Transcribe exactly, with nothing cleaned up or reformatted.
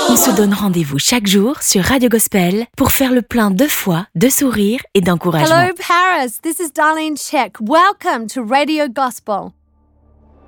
On se donne rendez-vous chaque jour sur Radio Gospel pour faire le plein de foi, de sourire et d'encouragement. Hello, Paris. This is Darlene Check. Welcome to Radio Gospel.